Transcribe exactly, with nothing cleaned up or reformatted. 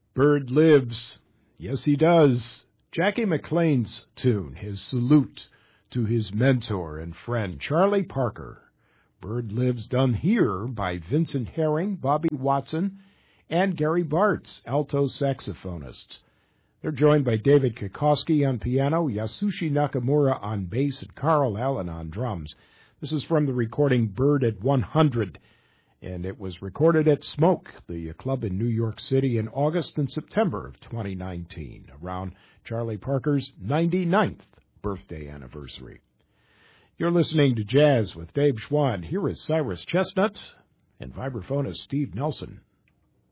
Bird lives. Yes, he does. Jackie McLean's tune, his salute to his mentor and friend, Charlie Parker. Bird Lives, done here by Vincent Herring, Bobby Watson, and Gary Bartz, alto saxophonists. They're joined by David Kikoski on piano, Yasushi Nakamura on bass, and Carl Allen on drums. This is from the recording Bird at one hundred, and it was recorded at Smoke, the club in New York City, in August and September of twenty nineteen, around Charlie Parker's ninety-ninth birthday anniversary. You're listening to Jazz with Dave Schwann. Here is Cyrus Chestnut and vibraphonist Steve Nelson.